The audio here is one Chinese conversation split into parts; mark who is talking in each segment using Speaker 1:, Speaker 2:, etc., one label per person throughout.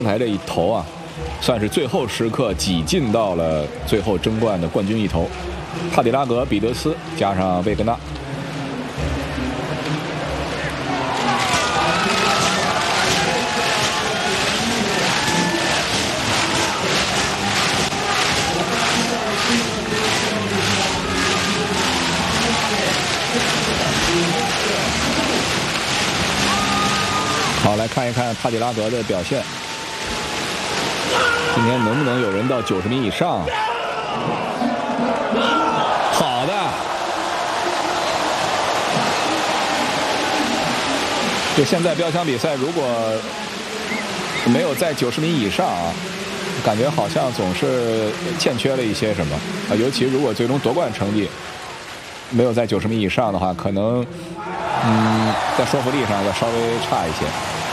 Speaker 1: 台这一头啊，算是最后时刻挤进到了最后争冠的冠军一头。帕迪拉格、彼得斯加上魏格纳。好，来看一看帕迪拉格的表现。今天能不能有人到90米以上？好的，就现在标枪比赛，如果没有在90米以上啊，感觉好像总是欠缺了一些什么啊。尤其如果最终夺冠成绩没有在90米以上的话，可能在说服力上要稍微差一些。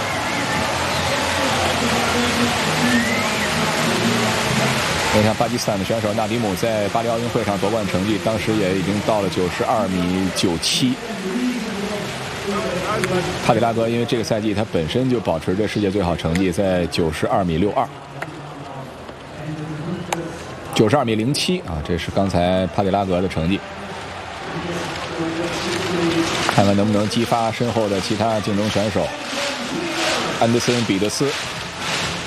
Speaker 1: 你看巴基斯坦的选手纳迪姆在巴黎奥运会上夺冠成绩，当时也已经到了92米97。帕迪拉格因为这个赛季他本身就保持着世界最好成绩，在92米62，92米07啊，这是刚才帕迪拉格的成绩。看看能不能激发身后的其他竞争选手，安德森、彼得斯。